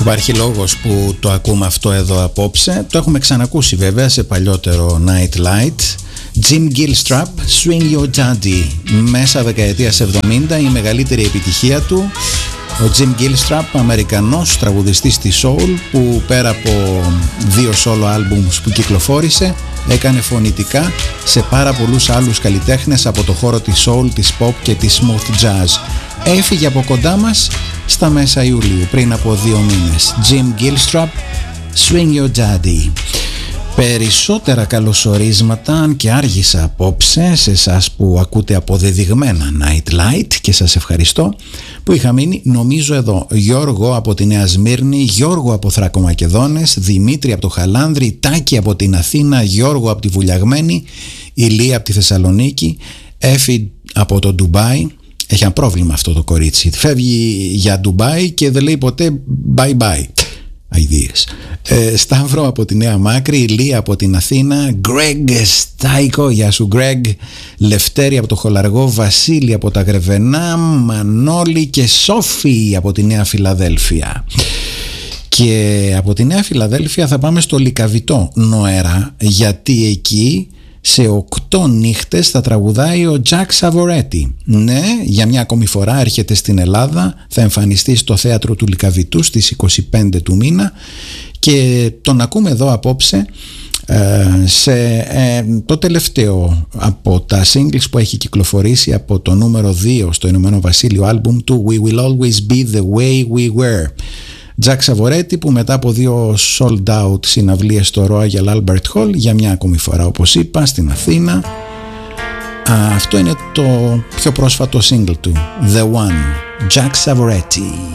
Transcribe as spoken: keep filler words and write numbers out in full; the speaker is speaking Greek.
Υπάρχει λόγος που το ακούμε αυτό εδώ απόψε. Το έχουμε ξανακούσει βέβαια σε παλιότερο Night Light. Jim Gilstrap, Swing Your Daddy. Μέσα δεκαετίας εβδομήντα η μεγαλύτερη επιτυχία του. Ο Jim Gilstrap, Αμερικανός τραγουδιστής της soul, που πέρα από δύο solo albums που κυκλοφόρησε, έκανε φωνητικά σε πάρα πολλούς άλλους καλλιτέχνες από το χώρο της soul, της pop και της smooth jazz. Έφυγε από κοντά μας στα μέσα Ιουλίου, πριν από δύο μήνες. Jim Gilstrap, Swing Your Daddy. Περισσότερα καλωσορίσματα, αν και άργησα απόψε, σε εσάς που ακούτε αποδεδειγμένα Night Light, και σας ευχαριστώ που είχα μείνει. Νομίζω εδώ Γιώργο από τη Νέα Σμύρνη, Γιώργο από Θρακομακεδόνες, Δημήτρη από το Χαλάνδρη, Τάκη από την Αθήνα, Γιώργο από τη Βουλιαγμένη, Ηλία από τη Θεσσαλονίκη, Έφη από το Ντουμπάι. Έχει ένα πρόβλημα αυτό το κορίτσι. Φεύγει για Ντουμπάι και δεν λέει ποτέ bye bye. Αηδίες. Ε, Σταύρο από τη Νέα Μάκρη, Ηλία από την Αθήνα, Γκρέγκ Στάικο, γεια σου Γκρέγκ, Λευτέρη από το Χολαργό, Βασίλη από τα Γρεβενά, Μανώλη και Σόφη από τη Νέα Φιλαδέλφια. Και από τη Νέα Φιλαδέλφια θα πάμε στο Λυκαβητό Νοέρα, γιατί εκεί σε οκτώ νύχτες θα τραγουδάει ο Τζακ Σαβορέτη. Ναι, για μια ακόμη φορά έρχεται στην Ελλάδα, θα εμφανιστεί στο θέατρο του Λυκαβητού στις είκοσι πέντε του μήνα και τον ακούμε εδώ απόψε ε, σε ε, το τελευταίο από τα singles που έχει κυκλοφορήσει από το νούμερο δύο στο Ηνωμένο Βασίλειο άλμπουμ του We Will Always Be The Way We Were. Τζακ Σαβορέτη, που μετά από δύο sold out συναυλίες στο Royal Albert Hall, για μια ακόμη φορά, όπως είπα, στην Αθήνα. Α, αυτό είναι το πιο πρόσφατο single του, The One, Jack Savoretti.